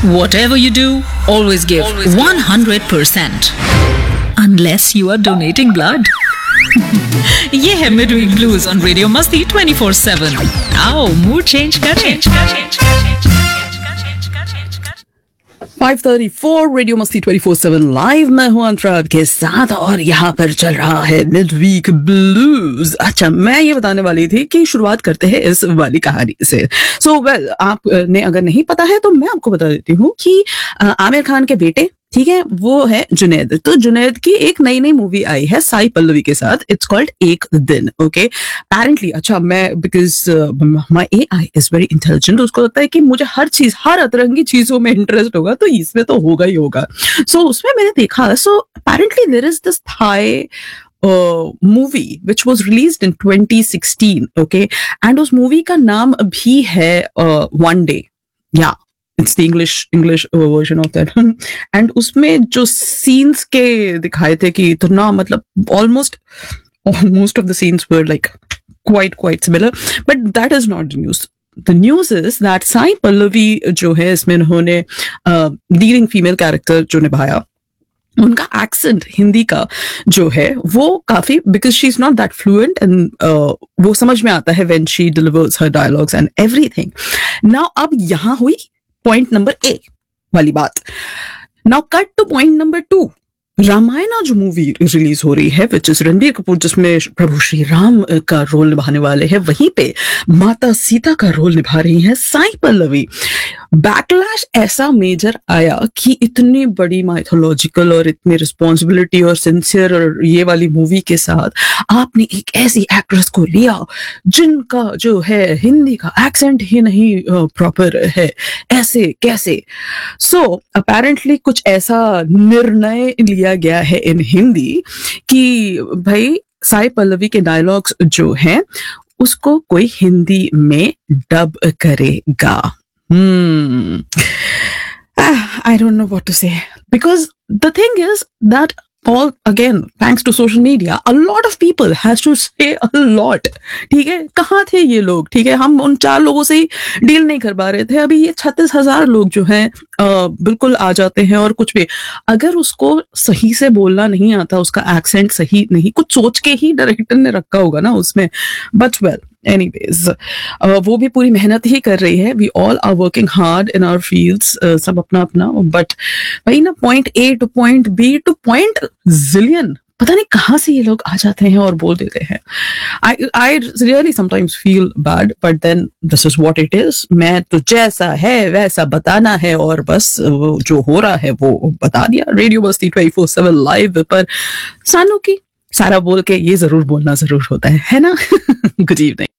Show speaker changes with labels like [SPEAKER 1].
[SPEAKER 1] Whatever you do, always give 100%. Unless you are donating blood. ये है Midweek Blues on Radio Masti 24/7. आओ mood change करें.
[SPEAKER 2] 5:34 radio मस्ती 24/7 live में हूं अंतरा के साथ और यहाँ पर चल रहा है मिड वीक ब्लूज. अच्छा, मैं ये बताने वाली थी कि शुरुआत करते हैं इस वाली कहानी से. सो वेल, आपने अगर नहीं पता है तो मैं आपको बता देती हूँ कि आमिर खान के बेटे, ठीक है, वो है जुनैद. तो जुनैद की एक नई मूवी आई है साई पल्लवी के साथ. इट्स कॉल्ड एक दिन. ओके, अपेरेंटली, अच्छा, मैं because my AI is very intelligent, उसको लगता है कि मुझे हर चीज, हर अतरंगी चीजों में इंटरेस्ट होगा, तो इसमें तो होगा ही होगा. सो उसमें मैंने देखा, so apparently there is this Thai movie which was released in 2016. okay, and उस मूवी का नाम भी है One Day. yeah, it's the English version of that. and उसमें जो scenes के दिखाए थे कि इतना, मतलब almost of the scenes were like quite similar, but that is not the news. The news is that Sai Pallavi जो है, इसमें उन्होंने लीडिंग फीमेल कैरेक्टर जो निभाया, उनका एक्सेंट हिंदी का जो है वो काफी, because she is not that fluent, and वो समझ में आता है when she delivers her dialogues and everything. Now अब यहाँ हुई पॉइंट नंबर ए वाली बात. Now cut two point number 2. Ramayana जो मूवी रिलीज हो रही है, विच इज रणबीर कपूर, जिसमें प्रभु श्री राम का रोल निभाने वाले हैं, वहीं पे माता सीता का रोल निभा रही हैं साई पल्लवी. बैकलैश ऐसा मेजर आया कि इतनी बड़ी माइथोलॉजिकल और इतनी रिस्पॉन्सिबिलिटी और सिंसियर और ये वाली मूवी के साथ आपने एक ऐसी एक्ट्रेस को लिया जिनका जो है हिंदी का एक्सेंट ही नहीं प्रॉपर है, ऐसे कैसे? सो अपेरेंटली कुछ ऐसा निर्णय लिया गया है इन हिंदी कि भाई साई पल्लवी के डायलॉग्स जो हैं उसको कोई हिंदी में डब करेगा. I don't know what to say, because the thing is that all, again, thanks to social media, a lot of people has to say a lot. ठीक है, कहाँ थे ये लोग? ठीक है, हम उन 4 लोगों से ही डील नहीं कर पा रहे थे. अभी ये 36,000 लोग जो हैं बिल्कुल आ जाते हैं, और कुछ भी अगर उसको सही से बोलना नहीं आता, उसका एक्सेंट सही नहीं, कुछ सोच के ही डायरेक्टर ने रखा होगा ना उसमें. बट वेल, एनीवेज, वो भी पूरी मेहनत ही कर रही है. We all are working hard in our fields, सब अपना अपना. बट वही ना, point A two point B two point Jillian, पता नहीं कहाँ से ये लोग आ जाते हैं और बोल देते हैं. I really sometimes feel bad, but then this is what it is. मैं तो जैसा है वैसा बताना है, और बस जो हो रहा है वो बता दिया. रेडियो मस्ती 24/7 लाइव पर सानू की सारा बोल के ये जरूर बोलना जरूर होता है ना. Good evening.